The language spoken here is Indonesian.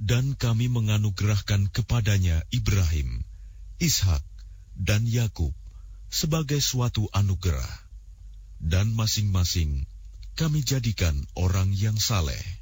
Dan kami menganugerahkan kepadanya Ibrahim, Ishak, dan Yakub sebagai suatu anugerah. Dan masing-masing kami jadikan orang yang saleh.